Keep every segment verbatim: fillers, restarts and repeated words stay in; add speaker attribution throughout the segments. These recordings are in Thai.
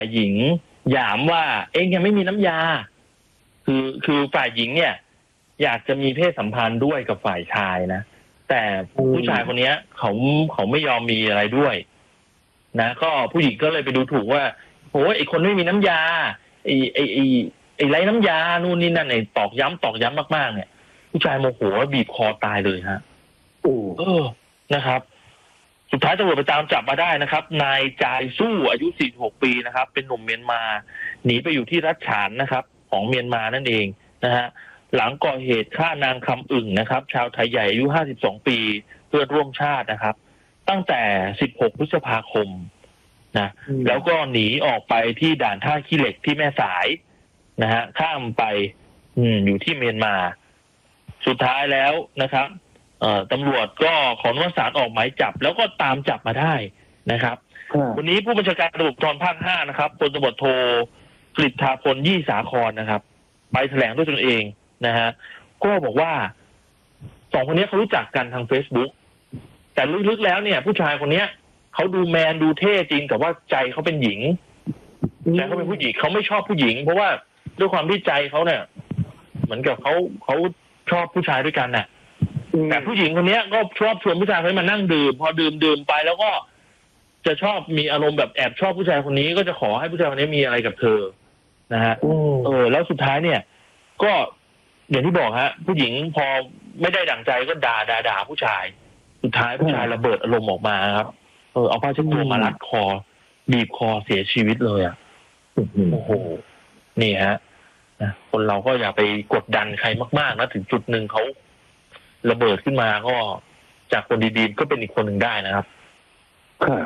Speaker 1: หญิงหยามว่าเองยังไม่มีน้ำยาคือคือฝ่ายหญิงเนี่ยอยากจะมีเพศสัมพันธ์ด้วยกับฝ่ายชายนะแต่ผู้ชายคนนี้เขาเขาไม่ยอมมีอะไรด้วยนะก็ผู้หญิงก็เลยไปดูถูกว่าโอ้ยไอคนไม่มีน้ำยาไอไอไอไอไรน้ำยานู่นนี่นั่นไอตอกย้ำตอกย้ำมากๆเนี่ยผู้ชายโมโหบีบคอตายเลยฮะโอ้เออนะครับสุดท้ายตำรวจไปตามจับมาได้นะครับนายจายสู้อายุสี่สิบหกปีนะครับเป็นหนุ่มเมียนมาหนีไปอยู่ที่รัฐฉานนะครับของเมียนมานั่นเองนะฮะหลังก่อเหตุฆ่านางคำอึ่งนะครับชาวไทยใหญ่อายุห้าสิบสองปีเพื่อร่วมชาตินะครับตั้งแต่สิบหกพฤษภาคมนะแล้วก็หนีออกไปที่ด่านท่าขี้เหล็กที่แม่สายนะฮะข้ามไปอืมอยู่ที่เมียนมาสุดท้ายแล้วนะครับเอ่อตำรวจก็ขออนุมัติศาลออกหมายจับแล้วก็ตามจับมาได้นะครับวันนี้ผู้บัญชาการตำรวจภูธรภาคห้านะครับพลตำรวจโทกฤษฎาพลยี่สาครนะครับไปแถลงด้วยตนเองนะฮะก็บอกว่าสองคนนี้เขารู้จักกันทาง Facebook แต่ลึกๆแล้วเนี่ยผู้ชายคนนี้เขาดูแมนดูเท่จริงแต่ว่าใจเขาเป็นหญิงใจเขาเป็นผู้หญิงเขาไม่ชอบผู้หญิงเพราะว่าด้วยความที่ใจเขาเนี่ยเหมือนกับเขาเขาชอบผู้ชายด้วยกันน่ะแต่ผู้หญิงคนนี้ก็ชอบชวนผู้ชายคนนี้มานั่งดื่มพอดื่มดื่มไปแล้วก็จะชอบมีอารมณ์แบบแอบชอบผู้ชายคนนี้ก็จะขอให้ผู้ชายคนนี้มีอะไรกับเธอนะฮะเออแล้วสุดท้ายเนี่ยก็อย่างที่บอกฮะผู้หญิงพอไม่ได้ดั่งใจก็ด่าด่าด่าผู้ชายสุดท้ายผู้ชายระเบิดอารมณ์ออกมาครับเออเอาผ้าเช็ดตัวมารัดคอบีบคอเสียชีวิตเลยอ่ะโอ้โหนี่ฮะนะคนเราก็อย่าไปกดดันใครมากๆนะถึงจุดหนึ่งเขาระเบิดขึ้นมาก็จากคนดีๆก็เป็นอีกคนหนึ่งได้นะครับ
Speaker 2: ครับ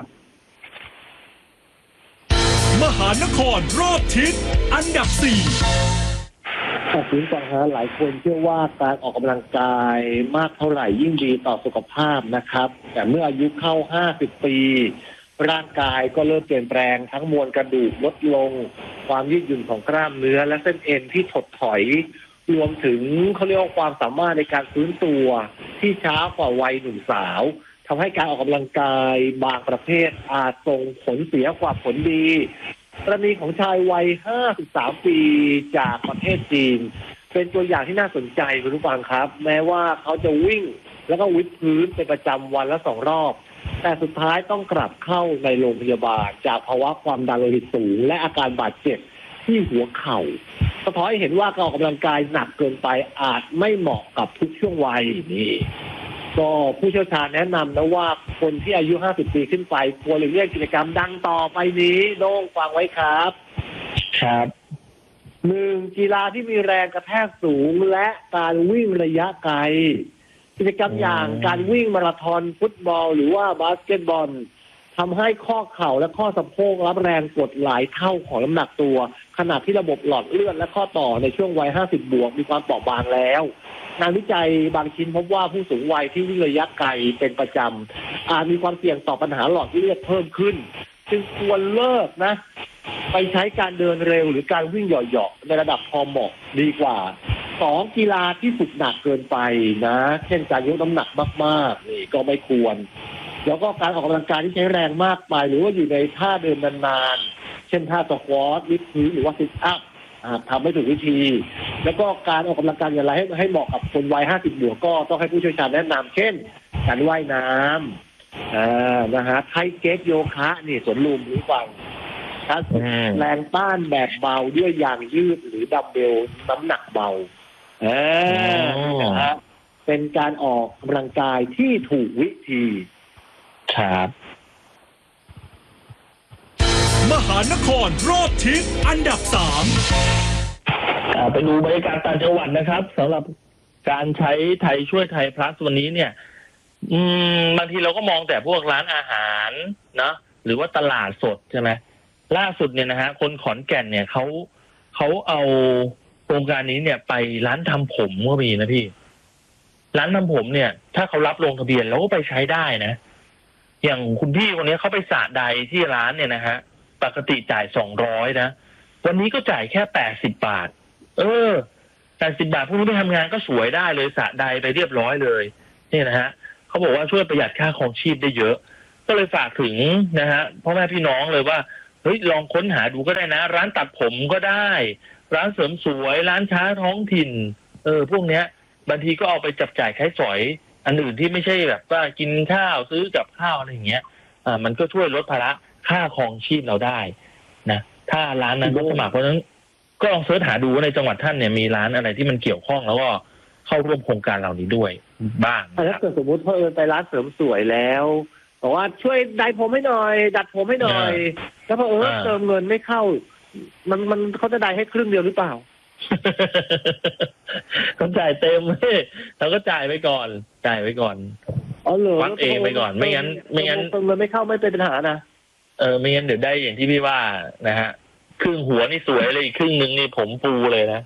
Speaker 3: มหานครรอบทิศอันดับสี่
Speaker 2: ขอบคุณฟังฮะหลายคนเชื่อว่าการออกกำลังกายมากเท่าไหร่ยิ่งดีต่อสุขภาพนะครับแต่เมื่ออายุเข้าห้าสิบปีร่างกายก็เริ่มเปลี่ยนแปลงทั้งมวลกระดูกลดลงความยืดหยุ่นของกล้ามเนื้อและเส้นเอ็นที่ถดถอยรวมถึงเขาเรียกว่าความสามารถในการฟื้นตัวที่ช้ากว่าวัยหนุ่มสาวทำให้การออกกำลังกายบางประเภทอาจส่งผลเสียกว่าผลดีกรณีของชายวัยห้าสิบสามปีจากประเทศจีนเป็นตัวอย่างที่น่าสนใจคุณผู้ฟังครับแม้ว่าเขาจะวิ่งแล้วก็วิดพื้นเป็นประจำวันละสองรอบแต่สุดท้ายต้องกลับเข้าในโรงพยาบาลจากภาวะความดันโลหิตสูงและอาการบาดเจ็บที่หัวเข่าสะท้อนให้เห็นว่าการออกกำลังกายหนักเกินไปอาจไม่เหมาะกับทุกช่วงวัยนี่ก็ผู้เชี่ยวชาญแนะนำนะว่าคนที่อายุห้าสิบปีขึ้นไปควรหลีกเลี่ยงกิจกรรมดังต่อไปนี้โด่งฟังไว้ครับ
Speaker 1: ครับ
Speaker 2: หนึ่งกีฬาที่มีแรงกระแทกสูงและการวิ่งระยะไกลกิจกรรมอย่างการวิ่งมาราธอนฟุตบอลหรือว่าบาสเกตบอลทำให้ข้อเข่าและข้อสะโพกรับแรงกดหลายเท่าของน้ำหนักตัวขณะที่ระบบหลอดเลือดและข้อต่อในช่วงวัยห้าสิบบวกมีความเปราะบางแล้วงานวิจัยบางชิ้นพบว่าผู้สูงวัยที่วิ่งระยะไกลเป็นประจำอาจมีความเสี่ยงต่อปัญหาหลอดเลือดเพิ่มขึ้นจึงควรเลิกนะไปใช้การเดินเร็วหรือการวิ่งเหยาะๆในระดับพอเหมาะดีกว่าสองกีฬาที่ฝึกหนักเกินไปนะเช่นการยกน้ำหนักมากๆนี่ก็ไม่ควรแล้วก็การออกกำลังกายที่ใช้แรงมากไปหรือว่าอยู่ในท่าเดินนานๆเช่นท่าสควอตวิดพื้นหรือว่าซิทอัพทำไม่ถูกวิธีแล้วก็การออกกำลังกายอย่างไรให้ให้เหมาะกับคนวัยห้าสิบบวกก็ต้องให้ผู้เชี่ยวชาญแนะนำเช่นการว่ายน้ำอ่านะฮะไทเก๊กโยคะนี่สวนลุมหรือฟังแรงต้านแบบเบาด้วยยางยืดหรือดัมเบลน้ำหนักเบาเออนะฮะเป็นการออกกำลังกายที่ถูกวิธี
Speaker 1: ครับ
Speaker 3: มหานครรอบทิศอันดับสาม
Speaker 1: ไปดูบรรยากาศต่างจังหวัดนะครับสำหรับการใช้ไทยช่วยไทยพลัสวันนี้เนี่ยอืมบางทีเราก็มองแต่พวกร้านอาหารนะหรือว่าตลาดสดใช่ไหมล่าสุดเนี่ยนะฮะคนขอนแก่นเนี่ยเขาเขาเอาโครงการนี้เนี่ยไปร้านทำผมก็มีนะพี่ร้านทำผมเนี่ยถ้าเขารับลงทะเบียนเราก็ไปใช้ได้นะอย่างคุณพี่คนนี้เขาไปสระใดที่ร้านเนี่ยนะฮะปกติจ่ายสองร้อยนะวันนี้ก็จ่ายแค่แปดสิบบาทเออแปดสิบบาทพวกนี้ไปทำงานก็สวยได้เลยสระใดไปเรียบร้อยเลยนี่นะฮะเขาบอกว่าช่วยประหยัดค่าครองชีพได้เยอะก็เลยฝากถึงนะฮะพ่อแม่พี่น้องเลยว่าเฮ้ยลองค้นหาดูก็ได้นะ ร้านตัดผมก็ได้ ร้านเสริมสวย ร้านค้าท้องถิ่น เออพวกเนี้ยบางทีก็เอาไปจับจ่ายใช้สอยอันอื่นที่ไม่ใช่แบบว่ากินข้าวซื้อกับข้าวอะไรอย่างเงี้ยอ่ามันก็ช่วยลดภาระค่าครองชีพเราได้นะถ้าร้านนั้นก็สมัครเพราะฉะนั้นก็ลองเสิร์ชหาดูว่าในจังหวัดท่านเนี่ยมีร้านอะไรที่มันเกี่ยวข้องแล้วก็เข้าร่วมโครงการเหล่านี้ด้วยบ้าง
Speaker 2: ถ้าเกิดสมมติเพิ่นไปร้านเสริมสวยแล้วบอกว่าช่วยไดผมให้หน่อย ดัดผมให้หน่อย แล้วพอเออเติมเงินไม่เข้า มันมันเขาจะได้ให้ครึ่งเดียวหรือเปล่า
Speaker 1: เขาจ่ายเต็มเลยเราก็จ่ายไปก่อนจ่ายไปก่อน
Speaker 2: อ๋อเหรอ
Speaker 1: วัดเองไปก่อนไม่งั้นไม่งั้น
Speaker 2: เติมเงินไม่เข้าไม่เป็นปัญหานะ
Speaker 1: เออไม่งั้นเดี๋ยวได้อย่างที่พี่ว่านะฮะครึ่งหัวนี่สวยเลยอีกครึ่งหนึ่งนี่ผมฟูเลยนะ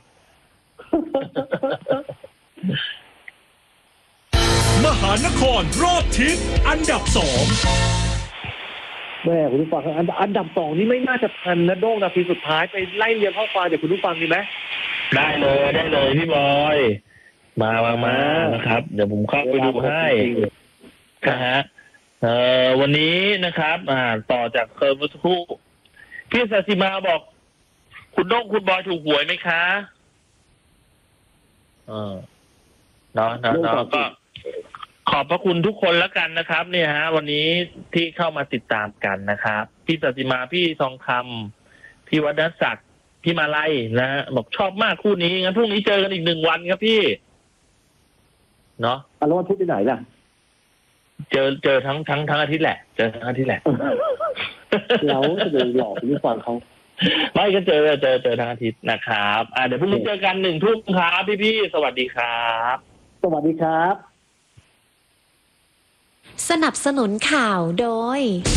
Speaker 3: มหานครรอบทิศอันดับสอง
Speaker 2: แม่คุณผู้ฟังอันอันดับสองนี่ไม่น่าจะทันนะโด้งนาทีสุดท้ายไปไล่เรียงข้อความเดี๋ยวคุณผู้ฟังดีไหม
Speaker 1: ได้เลยได้เลยพี่บอยมามามานะครับ เดี๋ยวผมเข้าไปดูให้นะฮะเอ่อวันนี้นะครับ อ่า ต่อจากเคยเมื่อสักครู่พี่สัสิมาบอก คุณโด้งคุณบอยถูกหวยไหมคะเออเนาะเนาะเนาะก็ขอบพระคุณทุกคนแล้วกันนะครับ เนี่ยฮะ วันนี้ที่เข้ามาติดตามกันนะครับพี่สัสิมาพี่ทองคำพี่วัฒนศักดิ์พี่มาลัยนะฮะบอกชอบมากคู่นี้งั้นพรุ่งนี้เจอกันอีกหนึ่งวันครับพี่เนาะ
Speaker 2: อ่ะแล้ววันพุธไปไหนล่ะ
Speaker 1: เจอเจอทั้งทั้งทั้งอาทิตย์แหละเจอทั้งอาทิตย์แหละ
Speaker 2: แล้วจะไปหลอกคุณผู้ฟังเขา
Speaker 1: ไม่ก็เจอเจอเจอทั้งอาทิตย์นะครับอ่าเดี๋ยวพรุ่งนี้เจอกันหนึ่งทุ่มครับพี่พี่ๆสวัสดีครับ
Speaker 2: สวัสดีครับ
Speaker 4: สนับสนุนข่าวโดย